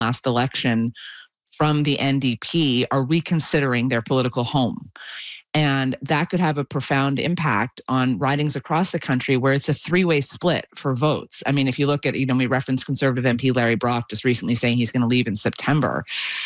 last election from the NDP are reconsidering their political home. And that could have a profound impact on ridings across the country where it's a three-way split for votes. I mean, if you look at, we referenced Conservative MP Larry Brock just recently saying he's going to leave in September.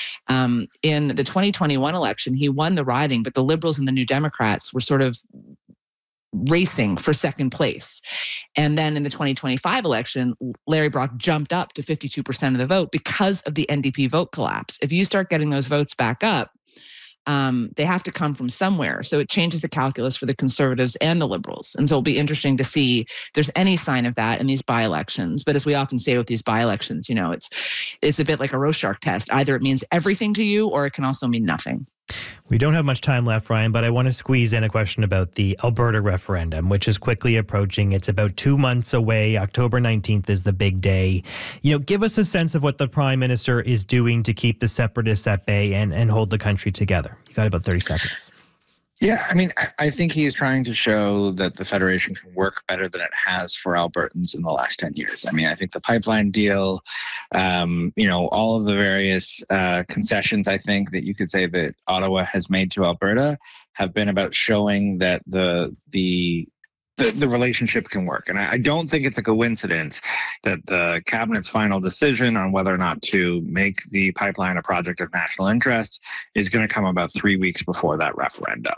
In the 2021 election, he won the riding, but the Liberals and the New Democrats were sort of racing for second place. And then in the 2025 election, Larry Brock jumped up to 52% of the vote because of the NDP vote collapse. If you start getting those votes back up, they have to come from somewhere. So it changes the calculus for the Conservatives and the Liberals. And so it'll be interesting to see if there's any sign of that in these by-elections. But as we often say with these by-elections, it's a bit like a Rorschach test. Either it means everything to you or it can also mean nothing. We don't have much time left, Ryan, but I want to squeeze in a question about the Alberta referendum, which is quickly approaching. It's about 2 months away. October 19th is the big day. Give us a sense of what the Prime Minister is doing to keep the separatists at bay and hold the country together. You got about 30 seconds. Yeah, I think he is trying to show that the Federation can work better than it has for Albertans in the last 10 years. I think the pipeline deal, all of the various concessions, I think, that you could say that Ottawa has made to Alberta have been about showing that the relationship can work. And I don't think it's a coincidence that the Cabinet's final decision on whether or not to make the pipeline a project of national interest is going to come about 3 weeks before that referendum.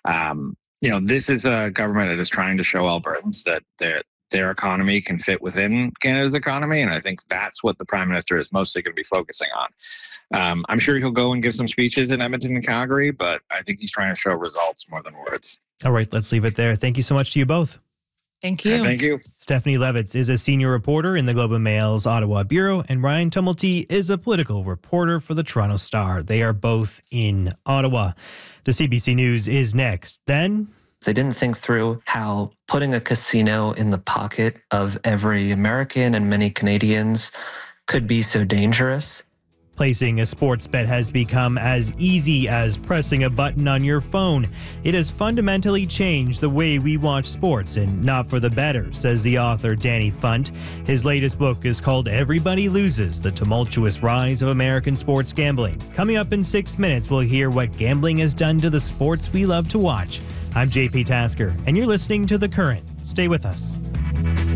This is a government that is trying to show Albertans that their economy can fit within Canada's economy. And I think that's what the Prime Minister is mostly going to be focusing on. I'm sure he'll go and give some speeches in Edmonton and Calgary, but I think he's trying to show results more than words. All right, let's leave it there. Thank you so much to you both. Thank you. Thank you. Stephanie Levitz is a senior reporter in the Globe and Mail's Ottawa Bureau, and Ryan Tumulty is a political reporter for the Toronto Star. They are both in Ottawa. The CBC News is next. Then they didn't think through how putting a casino in the pocket of every American and many Canadians could be so dangerous. Placing a sports bet has become as easy as pressing a button on your phone. It has fundamentally changed the way we watch sports, and not for the better, says the author Danny Funt. His latest book is called Everybody Loses: The Tumultuous Rise of American Sports Gambling. Coming up in 6 minutes, we'll hear what gambling has done to the sports we love to watch. I'm JP Tasker, and you're listening to The Current. Stay with us.